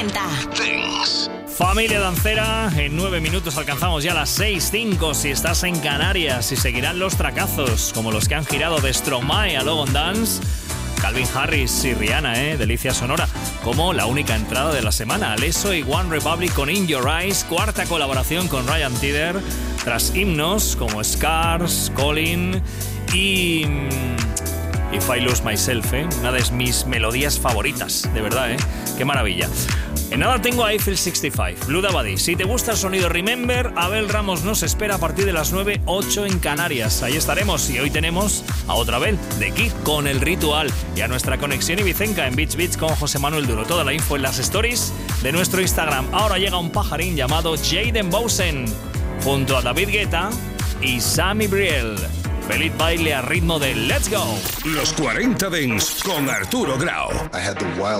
40. Dance. Familia dancera, en 9 minutos alcanzamos ya las 6:05 si estás en Canarias y seguirán los tracazos como los que han girado de Stromae a Love on Dance, Calvin Harris y Rihanna, delicia sonora, como la única entrada de la semana, Alesso y One Republic con In Your Eyes, cuarta colaboración con Ryan Tedder, tras himnos como Scars, Colin y If I Lose Myself, una de mis melodías favoritas, de verdad, qué maravilla. En nada tengo a Eiffel 65, Blue Dabadi. Si te gusta el sonido Remember, Abel Ramos nos espera a partir de las 9:08 en Canarias. Ahí estaremos y hoy tenemos a otra Abel, de Kid con El Ritual, y a nuestra conexión ibicenca en Beach Beach con José Manuel Duro. Toda la info en las stories de nuestro Instagram. Ahora llega un pajarín llamado Jaden Bowsen, junto a David Guetta y Sammy Briel. Feliz baile a ritmo de Let's Go. Los 40 Dance con Arturo Grau.